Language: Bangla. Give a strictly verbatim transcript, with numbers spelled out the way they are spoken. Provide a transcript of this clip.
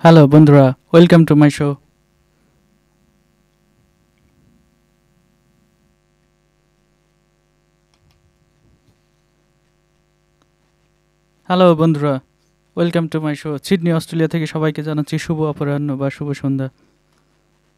হ্যালো বন্ধুরা, welcome to my show. Hello বন্ধুরা, welcome to my show. Sydney Australia থেকে সবাইকে জানাচ্ছি শুভ অপরাহ্ন বা শুভ সন্ধ্যা।